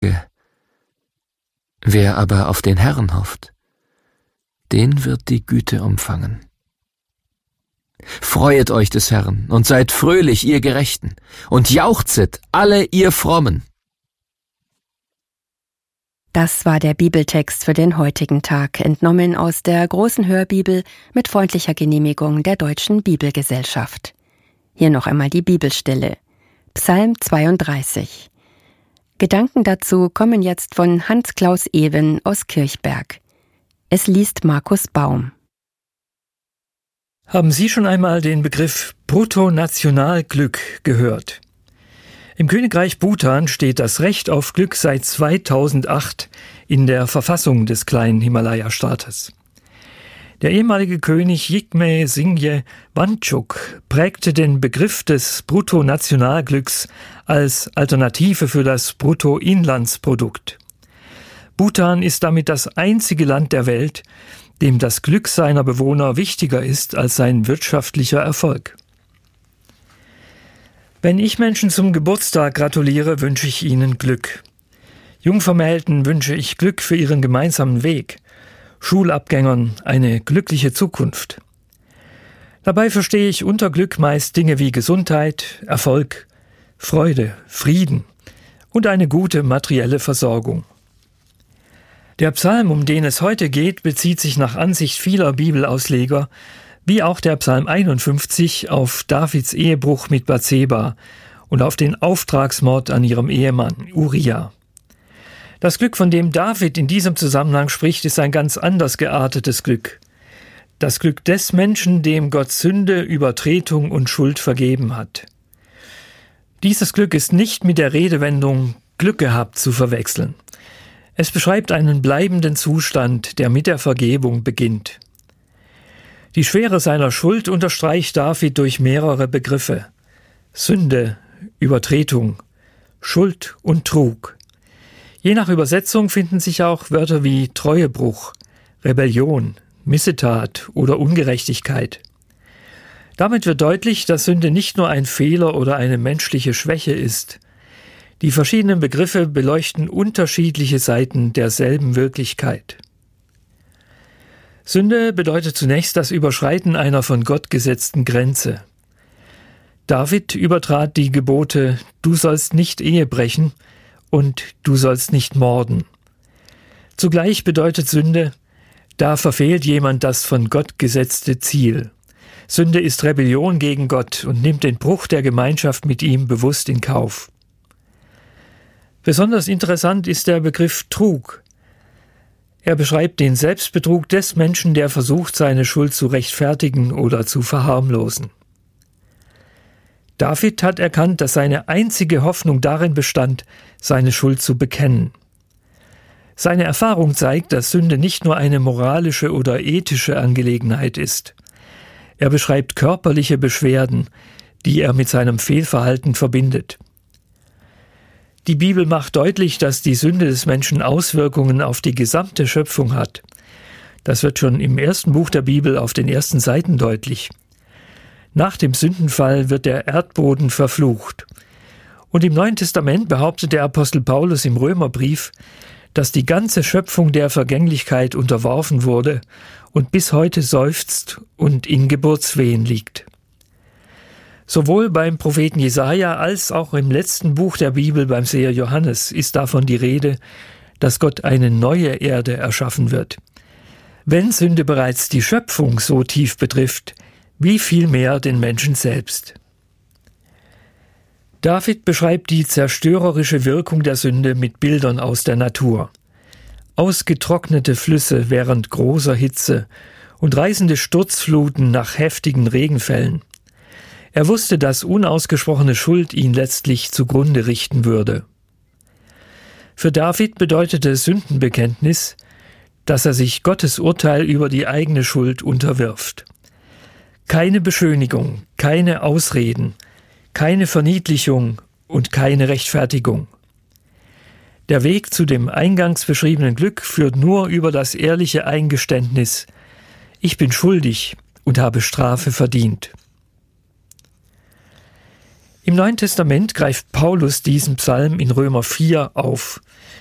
Wer aber auf den Herrn hofft, den wird die Güte umfangen. Freuet euch des Herrn und seid fröhlich, ihr Gerechten, und jauchzet, alle ihr Frommen. Das war der Bibeltext für den heutigen Tag, entnommen aus der Großen Hörbibel mit freundlicher Genehmigung der Deutschen Bibelgesellschaft. Hier noch einmal die Bibelstelle. Psalm 32. Gedanken dazu kommen jetzt von Hans-Klaus Ewen aus Kirchberg. Es liest Markus Baum. Haben Sie schon einmal den Begriff Bruttonationalglück gehört? Im Königreich Bhutan steht das Recht auf Glück seit 2008 in der Verfassung des kleinen Himalaya-Staates. Der ehemalige König Jigme Singye Wangchuk prägte den Begriff des Bruttonationalglücks als Alternative für das Bruttoinlandsprodukt. Bhutan ist damit das einzige Land der Welt, dem das Glück seiner Bewohner wichtiger ist als sein wirtschaftlicher Erfolg. Wenn ich Menschen zum Geburtstag gratuliere, wünsche ich ihnen Glück. Jungvermählten wünsche ich Glück für ihren gemeinsamen Weg, Schulabgängern eine glückliche Zukunft. Dabei verstehe ich unter Glück meist Dinge wie Gesundheit, Erfolg, Freude, Frieden und eine gute materielle Versorgung. Der Psalm, um den es heute geht, bezieht sich nach Ansicht vieler Bibelausleger, wie auch der Psalm 51, auf Davids Ehebruch mit Bathseba und auf den Auftragsmord an ihrem Ehemann Uria. Das Glück, von dem David in diesem Zusammenhang spricht, ist ein ganz anders geartetes Glück. Das Glück des Menschen, dem Gott Sünde, Übertretung und Schuld vergeben hat. Dieses Glück ist nicht mit der Redewendung Glück gehabt zu verwechseln. Es beschreibt einen bleibenden Zustand, der mit der Vergebung beginnt. Die Schwere seiner Schuld unterstreicht David durch mehrere Begriffe: Sünde, Übertretung, Schuld und Trug. Je nach Übersetzung finden sich auch Wörter wie Treuebruch, Rebellion, Missetat oder Ungerechtigkeit. Damit wird deutlich, dass Sünde nicht nur ein Fehler oder eine menschliche Schwäche ist. Die verschiedenen Begriffe beleuchten unterschiedliche Seiten derselben Wirklichkeit. Sünde bedeutet zunächst das Überschreiten einer von Gott gesetzten Grenze. David übertrat die Gebote: Du sollst nicht Ehe brechen und du sollst nicht morden. Zugleich bedeutet Sünde: Da verfehlt jemand das von Gott gesetzte Ziel. Sünde ist Rebellion gegen Gott und nimmt den Bruch der Gemeinschaft mit ihm bewusst in Kauf. Besonders interessant ist der Begriff Trug. Er beschreibt den Selbstbetrug des Menschen, der versucht, seine Schuld zu rechtfertigen oder zu verharmlosen. David hat erkannt, dass seine einzige Hoffnung darin bestand, seine Schuld zu bekennen. Seine Erfahrung zeigt, dass Sünde nicht nur eine moralische oder ethische Angelegenheit ist. Er beschreibt körperliche Beschwerden, die er mit seinem Fehlverhalten verbindet. Die Bibel macht deutlich, dass die Sünde des Menschen Auswirkungen auf die gesamte Schöpfung hat. Das wird schon im ersten Buch der Bibel auf den ersten Seiten deutlich. Nach dem Sündenfall wird der Erdboden verflucht. Und im Neuen Testament behauptet der Apostel Paulus im Römerbrief, dass die ganze Schöpfung der Vergänglichkeit unterworfen wurde und bis heute seufzt und in Geburtswehen liegt. Sowohl beim Propheten Jesaja als auch im letzten Buch der Bibel beim Seher Johannes ist davon die Rede, dass Gott eine neue Erde erschaffen wird. Wenn Sünde bereits die Schöpfung so tief betrifft, wie viel mehr den Menschen selbst. David beschreibt die zerstörerische Wirkung der Sünde mit Bildern aus der Natur. Ausgetrocknete Flüsse während großer Hitze und reißende Sturzfluten nach heftigen Regenfällen. Er wusste, dass unausgesprochene Schuld ihn letztlich zugrunde richten würde. Für David bedeutete Sündenbekenntnis, dass er sich Gottes Urteil über die eigene Schuld unterwirft. Keine Beschönigung, keine Ausreden, keine Verniedlichung und keine Rechtfertigung. Der Weg zu dem eingangs beschriebenen Glück führt nur über das ehrliche Eingeständnis: Ich bin schuldig und habe Strafe verdient. Im Neuen Testament greift Paulus diesen Psalm in Römer 4 auf.